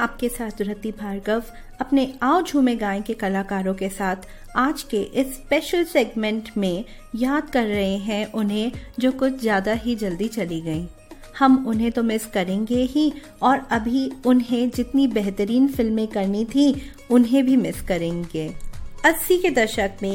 आपके साथ रति भार्गव अपने आओ झूमे गाएं के कलाकारों के साथ आज के इस स्पेशल सेगमेंट में याद कर रहे हैं उन्हें जो कुछ ज़्यादा ही जल्दी चली गईं। हम उन्हें तो मिस करेंगे ही और अभी उन्हें जितनी बेहतरीन फिल्में करनी थी उन्हें भी मिस करेंगे। 80 के दशक में